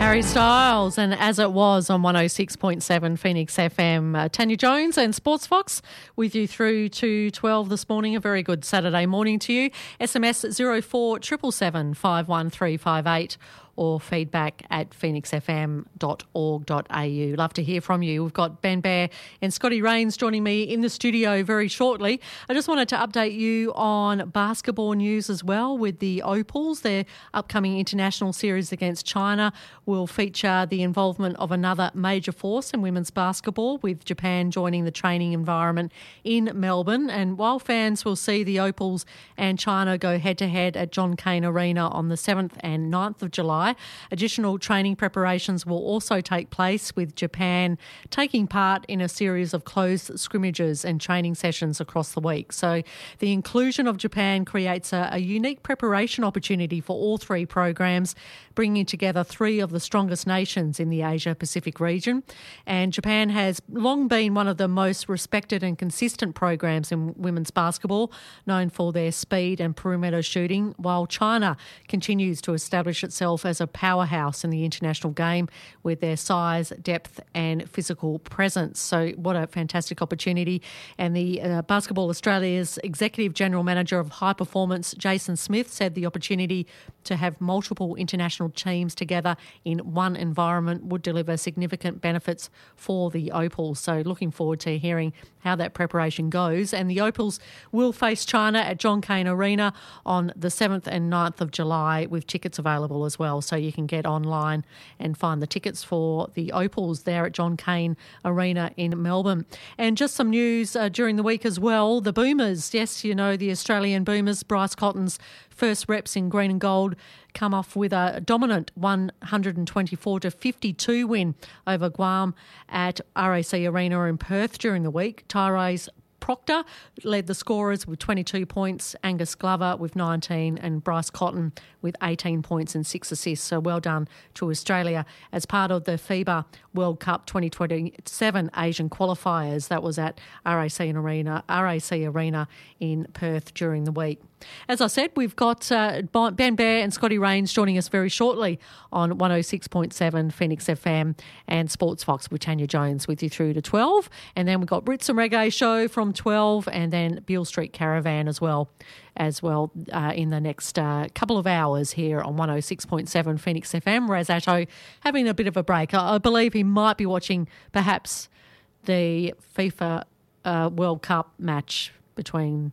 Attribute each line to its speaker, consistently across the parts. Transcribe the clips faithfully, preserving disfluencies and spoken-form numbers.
Speaker 1: Harry Styles, and As It Was on one oh six point seven Phoenix F M. Uh, Tanya Jones and Sports Fox with you through to twelve this morning. A very good Saturday morning to you. S M S zero four seven seven seven five one three five eight or feedback at phoenix f m dot org dot a u. Love to hear from you. We've got Ben Bear and Scotty Rains joining me in the studio very shortly. I just wanted to update you on basketball news as well with the Opals. Their upcoming international series against China will feature the involvement of another major force in women's basketball, with Japan joining the training environment in Melbourne. And while fans will see the Opals and China go head-to-head at John Cain Arena on the seventh and ninth of July, additional training preparations will also take place, with Japan taking part in a series of closed scrimmages and training sessions across the week. So the inclusion of Japan creates a, a unique preparation opportunity for all three programs, bringing together three of the strongest nations in the Asia-Pacific region. And Japan has long been one of the most respected and consistent programs in women's basketball, known for their speed and perimeter shooting, while China continues to establish itself as a powerhouse in the international game with their size, depth and physical presence. So what a fantastic opportunity. And the uh, Basketball Australia's Executive General Manager of High Performance, Jason Smith, said the opportunity to have multiple international teams together in one environment would deliver significant benefits for the Opals. So looking forward to hearing how that preparation goes. And the Opals will face China at John Cain Arena on the seventh and ninth of July, with tickets available as well. So you can get online and find the tickets for the Opals there at John Cain Arena in Melbourne. And just some news uh, during the week as well. The Boomers, yes, you know, the Australian Boomers, Bryce Cotton's first reps in green and gold, come off with a dominant one twenty-four to fifty-two win over Guam at R A C Arena in Perth during the week. Tyrese Proctor led the scorers with twenty-two points, Angus Glover with nineteen and Bryce Cotton with eighteen points and six assists. So well done to Australia as part of the FIBA World Cup twenty twenty-seven Asian qualifiers. That was at R A C Arena, R A C Arena in Perth during the week. As I said, we've got uh, Ben Bear and Scotty Rains joining us very shortly on one oh six point seven Phoenix F M and Sports Fox with Tanya Jones with you through to twelve. And then we've got Brits and Reggae Show from twelve, and then Beale Street Caravan as well, as well uh, in the next uh, couple of hours here on one oh six point seven Phoenix F M. Raz Atto having a bit of a break. I, I believe he might be watching perhaps the FIFA uh, World Cup match between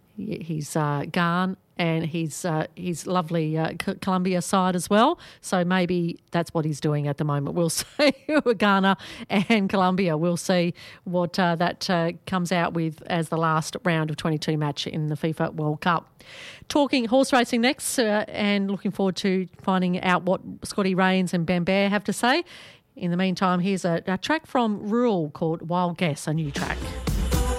Speaker 1: his uh, Ghana and his uh, his lovely uh, Colombia side as well. So maybe that's what he's doing at the moment. We'll see. Ghana and Colombia. We'll see what uh, that uh, comes out with as the last round of twenty-two match in the FIFA World Cup. Talking horse racing next, uh, and looking forward to finding out what Scotty Rains and Ben Bear have to say. In the meantime, here's a, a track from Rural called Wild Guess, a new track.